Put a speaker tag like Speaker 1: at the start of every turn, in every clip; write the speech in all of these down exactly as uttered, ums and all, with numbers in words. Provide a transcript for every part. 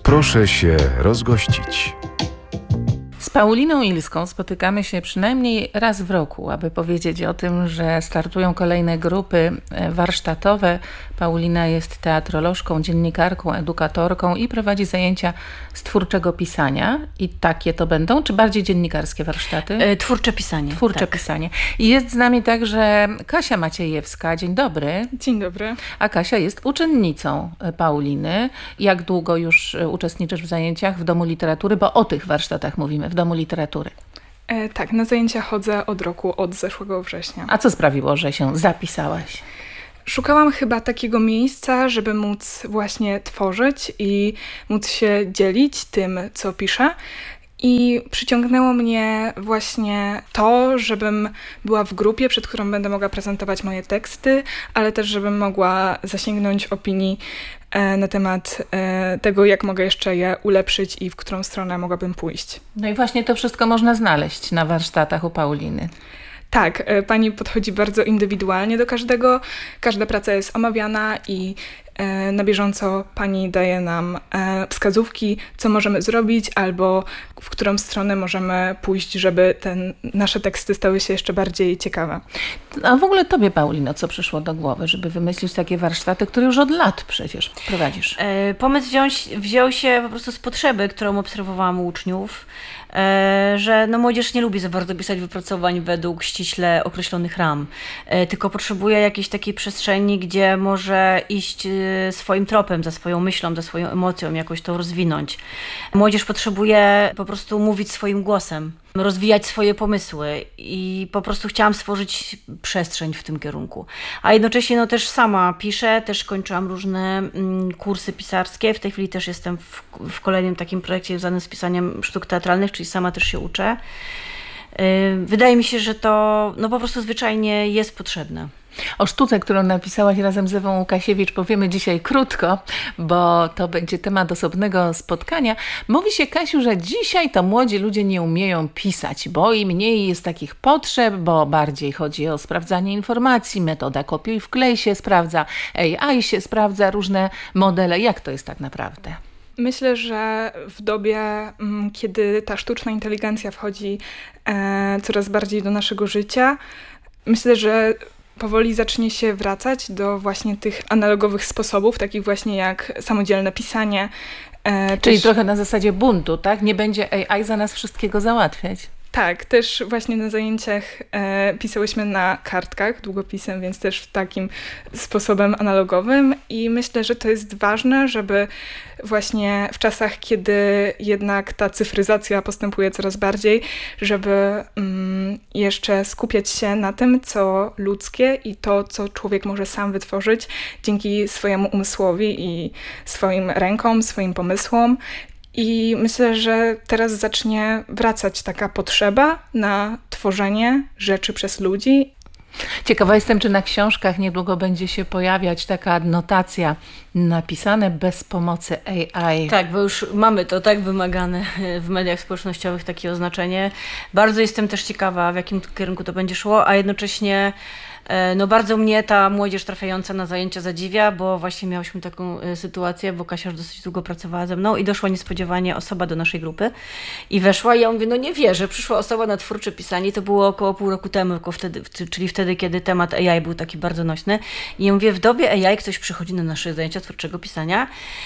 Speaker 1: Proszę się rozgościć.
Speaker 2: Z Pauliną Ilską spotykamy się przynajmniej raz w roku, aby powiedzieć o tym, że startują kolejne grupy warsztatowe. Paulina jest teatrolożką, dziennikarką, edukatorką i prowadzi zajęcia z twórczego pisania. I takie to będą, czy bardziej dziennikarskie warsztaty?
Speaker 3: E, twórcze pisanie.
Speaker 2: Twórcze
Speaker 3: tak.
Speaker 2: pisanie. I jest z nami także Kasia Maciejewska. Dzień dobry.
Speaker 4: Dzień dobry.
Speaker 2: A Kasia jest uczennicą Pauliny. Jak długo już uczestniczysz w zajęciach w Domu Literatury? Bo o tych warsztatach mówimy, w Domu Literatury.
Speaker 4: E, tak, na zajęcia chodzę od roku, od zeszłego września.
Speaker 2: A co sprawiło, że się zapisałaś?
Speaker 4: Szukałam chyba takiego miejsca, żeby móc właśnie tworzyć i móc się dzielić tym, co piszę. I przyciągnęło mnie właśnie to, żebym była w grupie, przed którą będę mogła prezentować moje teksty, ale też żebym mogła zasięgnąć opinii e, na temat e, tego, jak mogę jeszcze je ulepszyć i w którą stronę mogłabym pójść.
Speaker 2: No i właśnie to wszystko można znaleźć na warsztatach u Pauliny.
Speaker 4: Tak, pani podchodzi bardzo indywidualnie do każdego. Każda praca jest omawiana i e, na bieżąco pani daje nam e, wskazówki, co możemy zrobić albo w którą stronę możemy pójść, żeby te nasze teksty stały się jeszcze bardziej ciekawe.
Speaker 2: A w ogóle tobie, Paulino, co przyszło do głowy, żeby wymyślić takie warsztaty, które już od lat przecież prowadzisz?
Speaker 3: E, pomysł wziął, wziął się po prostu z potrzeby, którą obserwowałam u uczniów, e, że no, młodzież nie lubi za bardzo pisać wypracowań według ściśle określonych ram, e, tylko potrzebuje jakiejś takiej przestrzeni, gdzie może iść e, swoim tropem, za swoją myślą, za swoją emocją, jakoś to rozwinąć. Młodzież potrzebuje po prostu mówić swoim głosem, rozwijać swoje pomysły i po prostu chciałam stworzyć przestrzeń w tym kierunku. A jednocześnie no, też sama piszę, też kończyłam różne mm, kursy pisarskie. W tej chwili też jestem w, w kolejnym takim projekcie związanym z pisaniem sztuk teatralnych, czyli sama też się uczę. Yy, wydaje mi się, że to no, po prostu zwyczajnie jest potrzebne.
Speaker 2: O sztuce, którą napisałaś razem z Ewą Łukasiewicz, powiemy dzisiaj krótko, bo to będzie temat osobnego spotkania. Mówi się, Kasiu, że dzisiaj to młodzi ludzie nie umieją pisać, bo i mniej jest takich potrzeb, bo bardziej chodzi o sprawdzanie informacji, metoda kopiuj wklej się sprawdza, A I się sprawdza, różne modele. Jak to jest tak naprawdę?
Speaker 4: Myślę, że w dobie, kiedy ta sztuczna inteligencja wchodzi e, coraz bardziej do naszego życia, myślę, że powoli zacznie się wracać do właśnie tych analogowych sposobów, takich właśnie jak samodzielne pisanie.
Speaker 2: E, Czyli też trochę na zasadzie buntu, tak? Nie będzie A I za nas wszystkiego załatwiać.
Speaker 4: Tak, też właśnie na zajęciach e, pisałyśmy na kartkach długopisem, więc też takim sposobem analogowym i myślę, że to jest ważne, żeby właśnie w czasach, kiedy jednak ta cyfryzacja postępuje coraz bardziej, żeby mm, jeszcze skupiać się na tym, co ludzkie i to, co człowiek może sam wytworzyć dzięki swojemu umysłowi i swoim rękom, swoim pomysłom. I myślę, że teraz zacznie wracać taka potrzeba na tworzenie rzeczy przez ludzi.
Speaker 2: Ciekawa jestem, czy na książkach niedługo będzie się pojawiać taka adnotacja napisane bez pomocy A I.
Speaker 3: Tak, bo już mamy to tak wymagane w mediach społecznościowych, takie oznaczenie. Bardzo jestem też ciekawa, w jakim kierunku to będzie szło, a jednocześnie no bardzo mnie ta młodzież trafiająca na zajęcia zadziwia, bo właśnie miałyśmy taką sytuację, bo Kasia już dosyć długo pracowała ze mną i doszła niespodziewanie osoba do naszej grupy i weszła i ja mówię, no nie wierzę, przyszła osoba na twórcze pisanie, to było około pół roku temu, około wtedy, czyli wtedy, kiedy temat A I był taki bardzo nośny i ja mówię, w dobie A I ktoś przychodzi na nasze zajęcia twórczego pisania,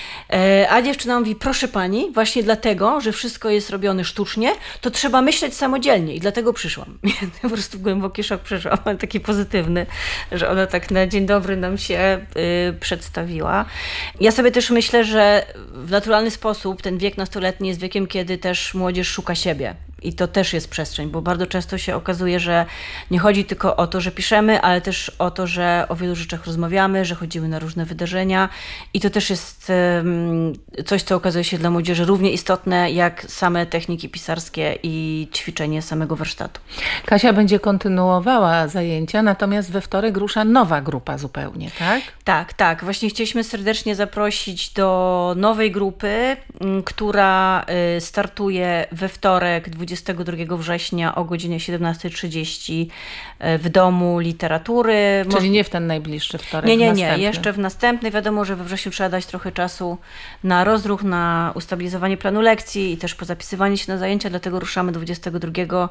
Speaker 3: a dziewczyna mówi, proszę pani, właśnie dlatego, że wszystko jest robione sztucznie, to trzeba myśleć samodzielnie i dlatego przyszłam. Po prostu głęboki szok przeszłam, taki pozytywny, że ona tak na dzień dobry nam się y, przedstawiła. Ja sobie też myślę, że w naturalny sposób ten wiek nastoletni jest wiekiem, kiedy też młodzież szuka siebie. I to też jest przestrzeń, bo bardzo często się okazuje, że nie chodzi tylko o to, że piszemy, ale też o to, że o wielu rzeczach rozmawiamy, że chodzimy na różne wydarzenia i to też jest um, coś, co okazuje się dla młodzieży równie istotne, jak same techniki pisarskie i ćwiczenie samego warsztatu.
Speaker 2: Kasia będzie kontynuowała zajęcia, natomiast we wtorek rusza nowa grupa zupełnie, tak?
Speaker 3: Tak, tak. Właśnie chcieliśmy serdecznie zaprosić do nowej grupy, która startuje we wtorek dwudziestego dwudziestego drugiego września o godzinie siedemnasta trzydzieści w Domu Literatury.
Speaker 2: Czyli nie w ten najbliższy wtorek.
Speaker 3: Nie, nie, nie.
Speaker 2: następny.
Speaker 3: Jeszcze w następny. Wiadomo, że we wrześniu trzeba dać trochę czasu na rozruch, na ustabilizowanie planu lekcji i też pozapisywanie się na zajęcia, dlatego ruszamy dwudziestego drugiego,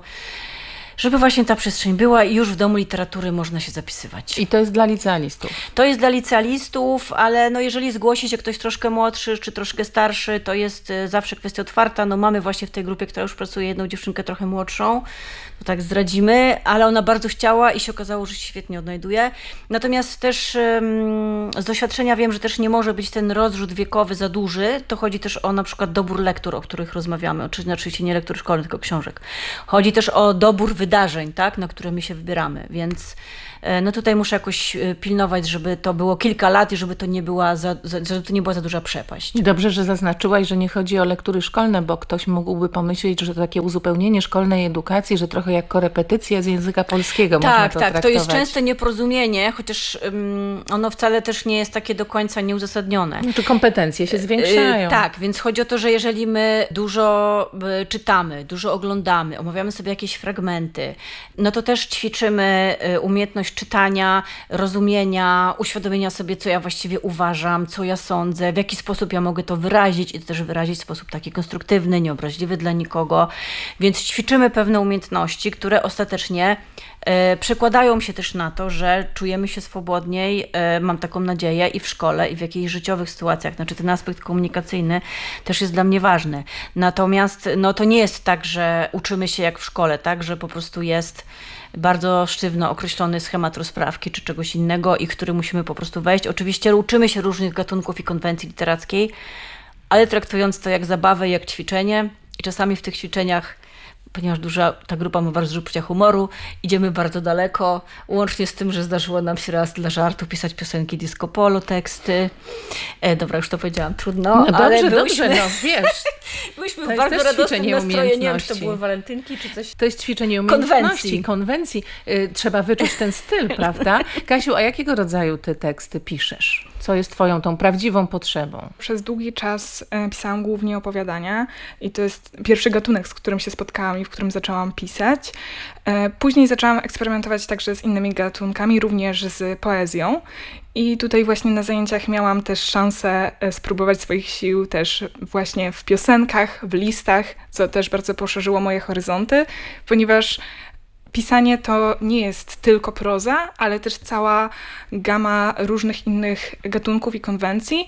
Speaker 3: żeby właśnie ta przestrzeń była i już w Domu Literatury można się zapisywać.
Speaker 2: I to jest dla licealistów.
Speaker 3: To jest dla licealistów, ale no jeżeli zgłosi się ktoś troszkę młodszy czy troszkę starszy, to jest zawsze kwestia otwarta. No mamy właśnie w tej grupie, która już pracuje, jedną dziewczynkę trochę młodszą, to tak zdradzimy, ale ona bardzo chciała i się okazało, że się świetnie odnajduje. Natomiast też um, z doświadczenia wiem, że też nie może być ten rozrzut wiekowy za duży. To chodzi też o na przykład dobór lektur, o których rozmawiamy. Oczywiście, oczywiście nie lektur szkolnych, tylko książek. Chodzi też o dobór wydarzeń, tak, na które my się wybieramy, więc no tutaj muszę jakoś pilnować, żeby to było kilka lat i żeby to nie była za, za, żeby to nie była za duża przepaść.
Speaker 2: Dobrze, że zaznaczyłaś, że nie chodzi o lektury szkolne, bo ktoś mógłby pomyśleć, że to takie uzupełnienie szkolnej edukacji, że trochę jak korepetycja z języka polskiego
Speaker 3: tak,
Speaker 2: można to
Speaker 3: Tak, tak, to jest
Speaker 2: traktować.
Speaker 3: częste nieporozumienie, chociaż um, ono wcale też nie jest takie do końca nieuzasadnione.
Speaker 2: Czy kompetencje się zwiększają.
Speaker 3: Yy, tak, więc chodzi o to, że jeżeli my dużo y, czytamy, dużo oglądamy, omawiamy sobie jakieś fragmenty, no to też ćwiczymy y, umiejętność czytania, rozumienia, uświadomienia sobie, co ja właściwie uważam, co ja sądzę, w jaki sposób ja mogę to wyrazić i to też wyrazić w sposób taki konstruktywny, nieobraźliwy dla nikogo. Więc ćwiczymy pewne umiejętności, które ostatecznie e, przekładają się też na to, że czujemy się swobodniej, e, mam taką nadzieję, i w szkole, i w jakichś życiowych sytuacjach. Znaczy ten aspekt komunikacyjny też jest dla mnie ważny. Natomiast no, to nie jest tak, że uczymy się jak w szkole, tak, że po prostu jest bardzo sztywno określony schemat rozprawki czy czegoś innego i w który musimy po prostu wejść. Oczywiście uczymy się różnych gatunków i konwencji literackiej, ale traktując to jak zabawę, jak ćwiczenie i czasami w tych ćwiczeniach, ponieważ duża ta grupa ma bardzo dużo poczucia humoru, idziemy bardzo daleko, łącznie z tym, że zdarzyło nam się raz dla żartu pisać piosenki disco polo, teksty. E, dobra, już to powiedziałam, trudno,
Speaker 2: No dobrze,
Speaker 3: ale
Speaker 2: dobrze,
Speaker 3: byłyśmy,
Speaker 2: no wiesz.
Speaker 3: byłyśmy
Speaker 2: To
Speaker 3: w
Speaker 2: jest
Speaker 3: bardzo
Speaker 2: też
Speaker 3: radosnym
Speaker 2: ćwiczenie
Speaker 3: nastroju, nie wiem, czy to
Speaker 2: umiejętności.
Speaker 3: były walentynki, czy coś.
Speaker 2: To jest ćwiczenie umiejętności,
Speaker 3: Konwencji.
Speaker 2: konwencji. Y, trzeba wyczuć ten styl, prawda? Kasiu, a jakiego rodzaju ty teksty piszesz? Co jest twoją tą prawdziwą potrzebą?
Speaker 4: Przez długi czas e, pisałam głównie opowiadania i to jest pierwszy gatunek, z którym się spotkałam i w którym zaczęłam pisać. E, później zaczęłam eksperymentować także z innymi gatunkami, również z poezją. I tutaj właśnie na zajęciach miałam też szansę e, spróbować swoich sił też właśnie w piosenkach, w listach, co też bardzo poszerzyło moje horyzonty, ponieważ pisanie to nie jest tylko proza, ale też cała gama różnych innych gatunków i konwencji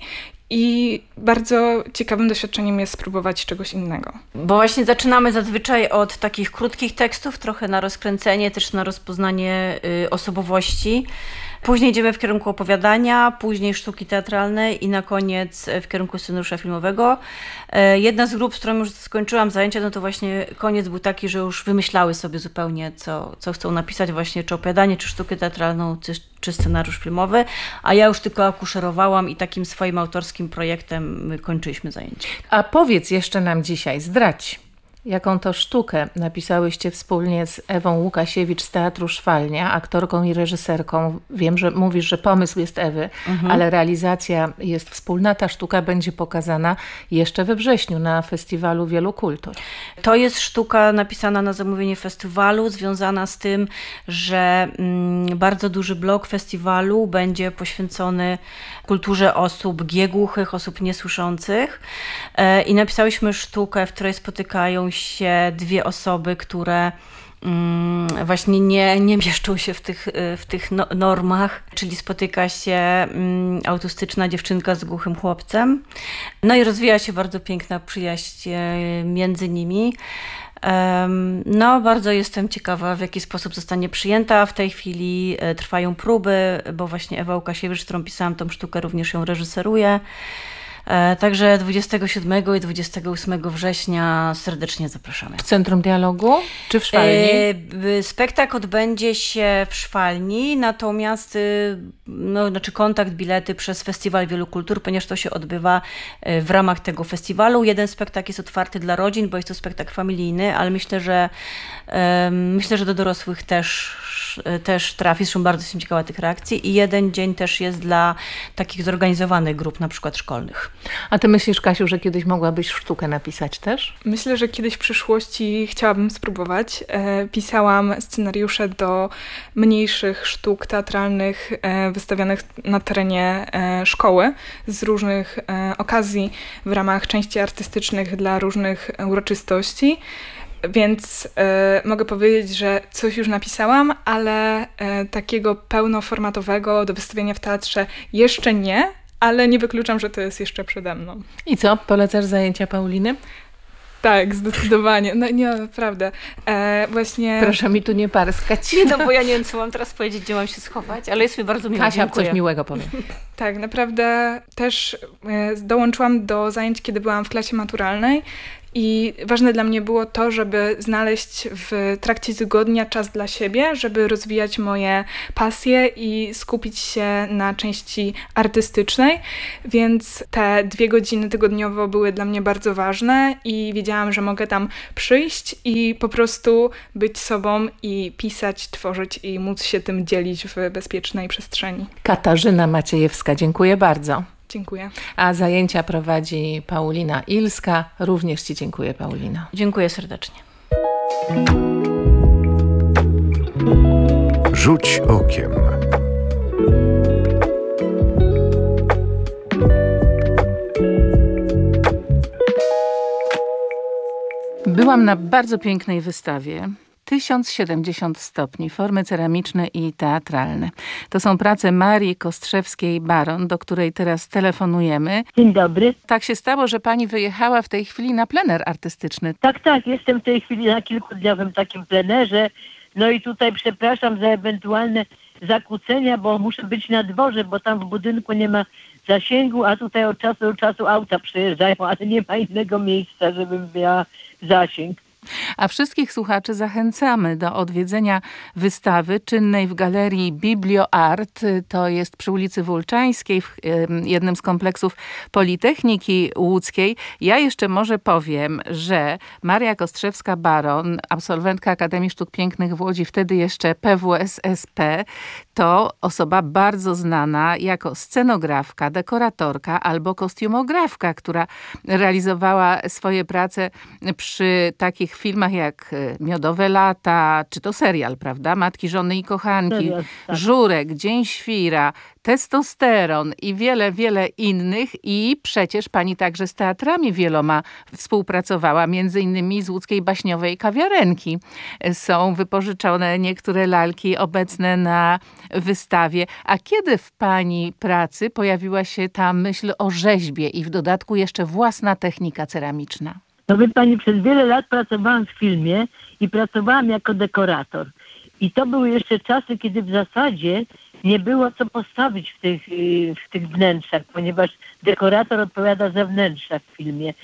Speaker 4: i bardzo ciekawym doświadczeniem jest spróbować czegoś innego.
Speaker 3: Bo właśnie zaczynamy zazwyczaj od takich krótkich tekstów, trochę na rozkręcenie, też na rozpoznanie y, osobowości. Później idziemy w kierunku opowiadania, później sztuki teatralnej i na koniec w kierunku scenariusza filmowego. Jedna z grup, z którą już skończyłam zajęcia, no to właśnie koniec był taki, że już wymyślały sobie zupełnie, co, co chcą napisać, właśnie czy opowiadanie, czy sztukę teatralną, czy, czy scenariusz filmowy, a ja już tylko akuszerowałam i takim swoim autorskim projektem kończyliśmy zajęcia.
Speaker 2: A powiedz jeszcze nam dzisiaj, zdradź, jaką to sztukę napisałyście wspólnie z Ewą Łukasiewicz z Teatru Szwalnia, aktorką i reżyserką. Wiem, że mówisz, że pomysł jest Ewy, mhm. ale realizacja jest wspólna. Ta sztuka będzie pokazana jeszcze we wrześniu na Festiwalu Wielu Kultur.
Speaker 3: To jest sztuka napisana na zamówienie festiwalu, związana z tym, że mm, bardzo duży blok festiwalu będzie poświęcony kulturze osób giegłuchych, osób niesłyszących. E, I napisałyśmy sztukę, w której spotykają się dwie osoby, które mm, właśnie nie, nie mieszczą się w tych, w tych no, normach, czyli spotyka się mm, autystyczna dziewczynka z głuchym chłopcem. No i rozwija się bardzo piękna przyjaźń między nimi. No, bardzo jestem ciekawa, w jaki sposób zostanie przyjęta. W tej chwili trwają próby, bo właśnie Ewa Łukasiewicz, z którą pisałam tą sztukę, również ją reżyseruje. Także dwudziestego siódmego i dwudziestego ósmego września serdecznie zapraszamy.
Speaker 2: W Centrum Dialogu czy w Szwalni?
Speaker 3: E, spektakl odbędzie się w Szwalni, natomiast no, znaczy kontakt, bilety przez Festiwal Wielu Kultur, ponieważ to się odbywa w ramach tego festiwalu. Jeden spektakl jest otwarty dla rodzin, bo jest to spektakl familijny, ale myślę, że e, myślę, że do dorosłych też też trafi. Zresztą bardzo jestem ciekawa tych reakcji. I jeden dzień też jest dla takich zorganizowanych grup, na przykład szkolnych.
Speaker 2: A ty myślisz, Kasiu, że kiedyś mogłabyś sztukę napisać też?
Speaker 4: Myślę, że kiedyś w przyszłości chciałabym spróbować. E, pisałam scenariusze do mniejszych sztuk teatralnych e, wystawianych na terenie e, szkoły z różnych e, okazji w ramach części artystycznych dla różnych uroczystości. Więc e, mogę powiedzieć, że coś już napisałam, ale e, takiego pełnoformatowego do wystawienia w teatrze jeszcze nie, ale nie wykluczam, że to jest jeszcze przede mną.
Speaker 2: I co, polecasz zajęcia Pauliny?
Speaker 4: Tak, zdecydowanie. No nie, naprawdę. E, właśnie...
Speaker 2: Proszę mi tu nie parskać.
Speaker 3: Nie, no bo ja nie wiem, co mam teraz powiedzieć, gdzie mam się schować, ale jest mi bardzo miło.
Speaker 2: Kasia,
Speaker 3: dziękuję.
Speaker 2: coś miłego powie.
Speaker 4: Tak, naprawdę też e, dołączyłam do zajęć, kiedy byłam w klasie maturalnej. I ważne dla mnie było to, żeby znaleźć w trakcie tygodnia czas dla siebie, żeby rozwijać moje pasje i skupić się na części artystycznej, więc te dwie godziny tygodniowo były dla mnie bardzo ważne i wiedziałam, że mogę tam przyjść i po prostu być sobą i pisać, tworzyć i móc się tym dzielić w bezpiecznej przestrzeni.
Speaker 2: Katarzyna Maciejewska, dziękuję bardzo.
Speaker 4: Dziękuję.
Speaker 2: A zajęcia prowadzi Paulina Ilska. Również ci dziękuję, Paulina.
Speaker 3: Dziękuję serdecznie.
Speaker 1: Rzuć okiem.
Speaker 2: Byłam na bardzo pięknej wystawie. tysiąc siedemdziesiąt stopni, formy ceramiczne i teatralne. To są prace Marii Kostrzewskiej-Baron, do której teraz telefonujemy.
Speaker 5: Dzień dobry.
Speaker 2: Tak się stało, że pani wyjechała w tej chwili na plener artystyczny.
Speaker 5: Tak, tak, jestem w tej chwili na kilkudniowym takim plenerze. No i tutaj przepraszam za ewentualne zakłócenia, bo muszę być na dworze, bo tam w budynku nie ma zasięgu, a tutaj od czasu do czasu auta przyjeżdżają, ale nie ma innego miejsca, żebym miała zasięg.
Speaker 2: A wszystkich słuchaczy zachęcamy do odwiedzenia wystawy czynnej w galerii Biblioart. To jest przy ulicy Wólczańskiej, w jednym z kompleksów Politechniki Łódzkiej. Ja jeszcze może powiem, że Maria Kostrzewska-Baron, absolwentka Akademii Sztuk Pięknych w Łodzi, wtedy jeszcze P W S S P, to osoba bardzo znana jako scenografka, dekoratorka albo kostiumografka, która realizowała swoje prace przy takich filmach jak Miodowe lata, czy to serial, prawda? Matki, żony i kochanki,
Speaker 5: Serial, tak.
Speaker 2: Żurek, Dzień świra, Testosteron i wiele, wiele innych. I przecież pani także z teatrami wieloma współpracowała, między innymi z Łódzkiej Baśniowej Kawiarenki. Są wypożyczone niektóre lalki obecne na wystawie. A kiedy w pani pracy pojawiła się ta myśl o rzeźbie i w dodatku jeszcze własna technika ceramiczna?
Speaker 5: No wie pani, przez wiele lat pracowałam w filmie i pracowałam jako dekorator. I to były jeszcze czasy, kiedy w zasadzie nie było co postawić w tych, w tych wnętrzach, ponieważ dekorator odpowiada za wnętrza w filmie.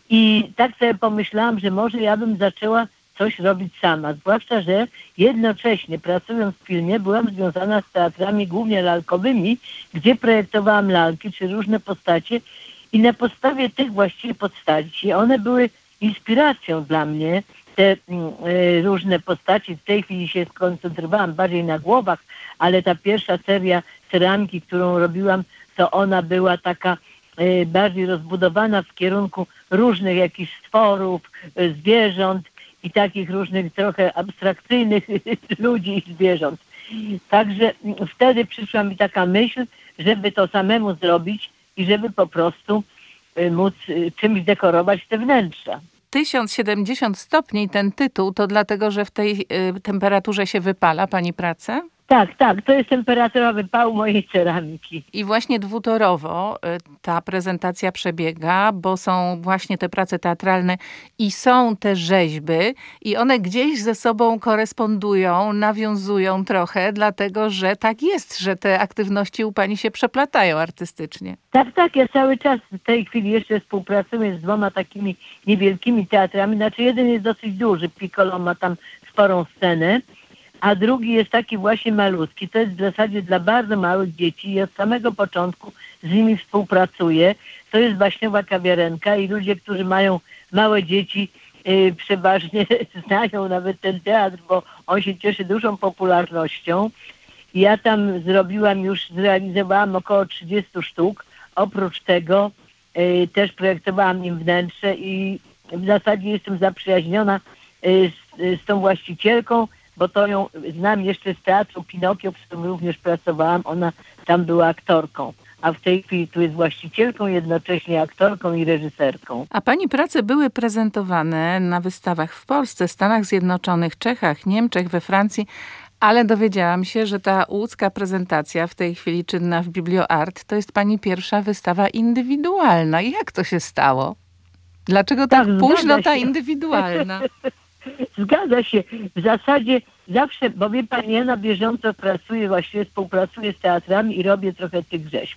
Speaker 5: I tak sobie pomyślałam, że może ja bym zaczęła coś robić sama. Zwłaszcza, że jednocześnie pracując w filmie byłam związana z teatrami głównie lalkowymi, gdzie projektowałam lalki czy różne postacie. I na podstawie tych właściwie postaci, one były inspiracją dla mnie, te y, różne postaci. W tej chwili się skoncentrowałam bardziej na głowach, ale ta pierwsza seria ceramiki, którą robiłam, to ona była taka y, bardziej rozbudowana w kierunku różnych jakichś stworów, y, zwierząt i takich różnych trochę abstrakcyjnych ludzi i zwierząt. Także y, wtedy przyszła mi taka myśl, żeby to samemu zrobić, i żeby po prostu y, móc y, czymś dekorować te wnętrza.
Speaker 2: tysiąc siedemdziesiąt stopni, ten tytuł, to dlatego, że w tej y, temperaturze się wypala pani pracę?
Speaker 5: Tak, tak, to jest temperatura wypału mojej ceramiki.
Speaker 2: I właśnie dwutorowo y, ta prezentacja przebiega, bo są właśnie te prace teatralne i są te rzeźby i one gdzieś ze sobą korespondują, nawiązują trochę, dlatego że tak jest, że te aktywności u pani się przeplatają artystycznie.
Speaker 5: Tak, tak, ja cały czas w tej chwili jeszcze współpracuję z dwoma takimi niewielkimi teatrami. Znaczy jeden jest dosyć duży, Piccolo ma tam sporą scenę, a drugi jest taki właśnie malutki. To jest w zasadzie dla bardzo małych dzieci i od samego początku z nimi współpracuję. To jest Baśniowa Kawiarenka i ludzie, którzy mają małe dzieci, yy, przeważnie znają nawet ten teatr, bo on się cieszy dużą popularnością. Ja tam zrobiłam już, zrealizowałam około trzydzieści sztuk. Oprócz tego y, też projektowałam im wnętrze i w zasadzie jestem zaprzyjaźniona y, z, z tą właścicielką, bo to ją znam jeszcze z teatru Pinokio, przy którym również pracowałam. Ona tam była aktorką, a w tej chwili tu jest właścicielką, jednocześnie aktorką i reżyserką.
Speaker 2: A pani prace były prezentowane na wystawach w Polsce, Stanach Zjednoczonych, Czechach, Niemczech, we Francji, ale dowiedziałam się, że ta łódzka prezentacja, w tej chwili czynna w Biblioart, to jest pani pierwsza wystawa indywidualna. I jak to się stało? Dlaczego tak,
Speaker 5: Tak,
Speaker 2: późno
Speaker 5: zgadza
Speaker 2: ta
Speaker 5: się.
Speaker 2: indywidualna?
Speaker 5: Zgadza się. W zasadzie zawsze, bo wie pani, ja na bieżąco pracuję, właściwie współpracuję z teatrami i robię trochę tych rzeźb.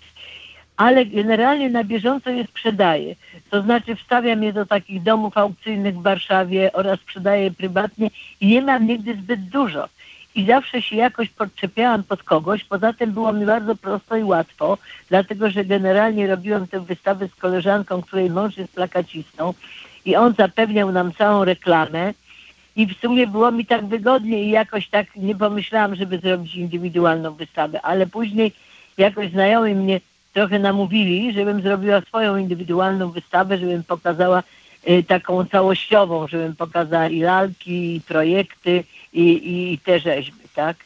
Speaker 5: Ale generalnie na bieżąco je sprzedaję. To znaczy wstawiam je do takich domów aukcyjnych w Warszawie oraz sprzedaję je prywatnie i nie mam nigdy zbyt dużo. I zawsze się jakoś podczepiałam pod kogoś. Poza tym było mi bardzo prosto i łatwo, dlatego że generalnie robiłam tę wystawę z koleżanką, której mąż jest plakacistą i on zapewniał nam całą reklamę i w sumie było mi tak wygodnie i jakoś tak nie pomyślałam, żeby zrobić indywidualną wystawę, ale później jakoś znajomi mnie trochę namówili, żebym zrobiła swoją indywidualną wystawę, żebym pokazała y, taką całościową, żebym pokazała i lalki, i projekty, i, i te rzeźby, tak?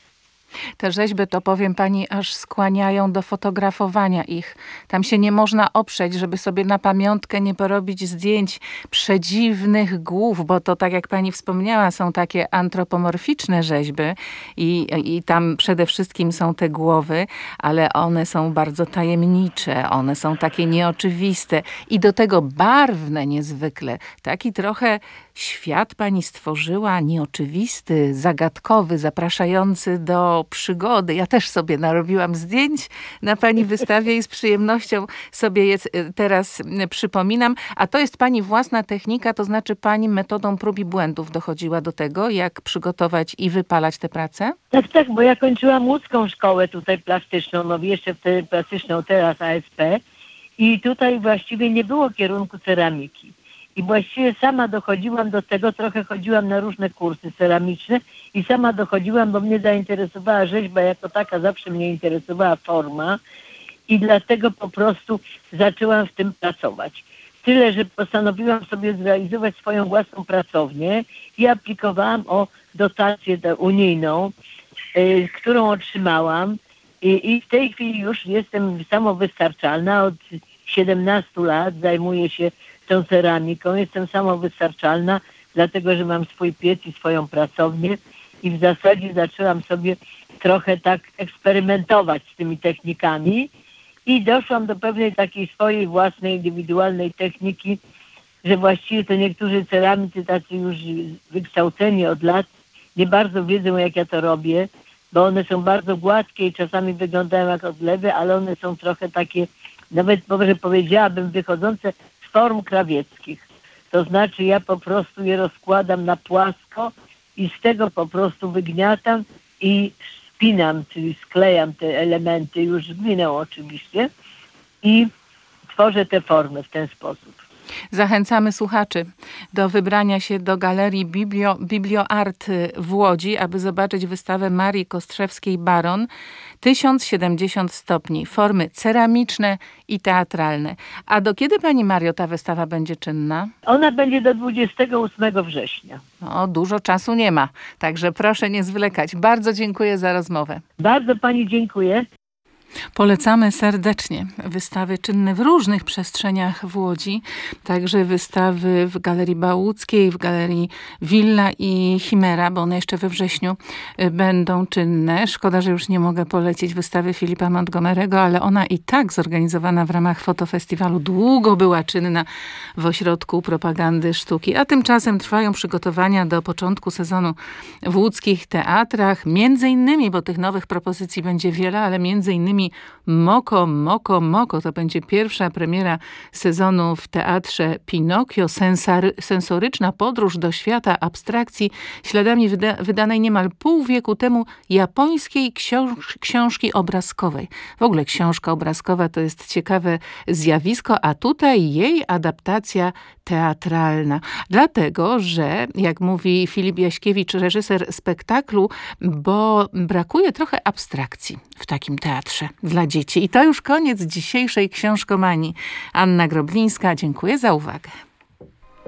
Speaker 2: Te rzeźby, to powiem pani, aż skłaniają do fotografowania ich. Tam się nie można oprzeć, żeby sobie na pamiątkę nie porobić zdjęć przedziwnych głów, bo to, tak jak pani wspomniała, są takie antropomorficzne rzeźby i, i tam przede wszystkim są te głowy, ale one są bardzo tajemnicze, one są takie nieoczywiste i do tego barwne niezwykle. Taki trochę świat pani stworzyła, nieoczywisty, zagadkowy, zapraszający do przygody. Ja też sobie narobiłam zdjęć na pani wystawie i z przyjemnością sobie je teraz przypominam. A to jest pani własna technika, to znaczy pani metodą prób i błędów dochodziła do tego, jak przygotować i wypalać te prace?
Speaker 5: Tak, tak, bo ja kończyłam łódzką szkołę tutaj plastyczną, no jeszcze wtedy plastyczną, teraz A S P i tutaj właściwie nie było kierunku ceramiki. I właściwie sama dochodziłam do tego, trochę chodziłam na różne kursy ceramiczne i sama dochodziłam, bo mnie zainteresowała rzeźba jako taka, zawsze mnie interesowała forma i dlatego po prostu zaczęłam w tym pracować. Tyle, że postanowiłam sobie zrealizować swoją własną pracownię i aplikowałam o dotację unijną, y, którą otrzymałam I, i w tej chwili już jestem samowystarczalna. Od siedemnastu lat zajmuję się tą ceramiką. Jestem samowystarczalna, dlatego że mam swój piec i swoją pracownię i w zasadzie zaczęłam sobie trochę tak eksperymentować z tymi technikami i doszłam do pewnej takiej swojej własnej, indywidualnej techniki, że właściwie to niektórzy ceramicy tacy już wykształceni od lat nie bardzo wiedzą, jak ja to robię, bo one są bardzo gładkie i czasami wyglądają jak odlewy, ale one są trochę takie, nawet może powiedziałabym, wychodzące z form krawieckich. To znaczy ja po prostu je rozkładam na płasko i z tego po prostu wygniatam i spinam, czyli sklejam te elementy, już z gliną oczywiście, i tworzę te formy w ten sposób.
Speaker 2: Zachęcamy słuchaczy do wybrania się do Galerii Biblio, Biblioart w Łodzi, aby zobaczyć wystawę Marii Kostrzewskiej-Baron tysiąc siedemdziesiąt stopni, formy ceramiczne i teatralne. A do kiedy, pani Mario, ta wystawa będzie czynna?
Speaker 5: Ona będzie do dwudziestego ósmego września.
Speaker 2: No, dużo czasu nie ma, także proszę nie zwlekać. Bardzo dziękuję za rozmowę.
Speaker 5: Bardzo pani dziękuję.
Speaker 2: Polecamy serdecznie wystawy czynne w różnych przestrzeniach w Łodzi, także wystawy w Galerii Bałuckiej, w Galerii Villa i Chimera, bo one jeszcze we wrześniu będą czynne. Szkoda, że już nie mogę polecić wystawy Filipa Montgomery'ego, ale ona i tak zorganizowana w ramach fotofestiwalu długo była czynna w Ośrodku Propagandy Sztuki, a tymczasem trwają przygotowania do początku sezonu w łódzkich teatrach, między innymi, bo tych nowych propozycji będzie wiele, ale między innymi Moko, Moko, Moko. To będzie pierwsza premiera sezonu w Teatrze Pinokio. Sensary, sensoryczna podróż do świata abstrakcji śladami wyda, wydanej niemal pół wieku temu japońskiej książ, książki obrazkowej. W ogóle książka obrazkowa to jest ciekawe zjawisko, a tutaj jej adaptacja teatralna. Dlatego, że jak mówi Filip Jaśkiewicz, reżyser spektaklu, bo brakuje trochę abstrakcji w takim teatrze. dla dzieci. I to już koniec dzisiejszej książkomanii. Anna Groblińska, dziękuję za uwagę.